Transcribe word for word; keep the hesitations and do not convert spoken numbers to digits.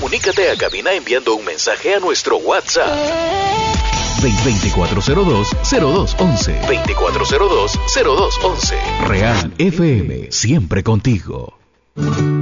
Comunícate a cabina enviando un mensaje a nuestro WhatsApp. veinticuatro cero dos, cero dos once. veinticuatro cero dos, cero dos once. Real F M, siempre contigo.